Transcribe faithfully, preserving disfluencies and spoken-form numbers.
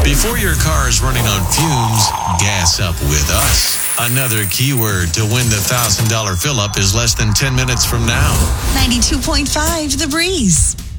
Before your car is running on fumes, gas up with us. Another keyword to win the one thousand dollars fill-up is less than ten minutes from now. ninety-two point five The Breeze.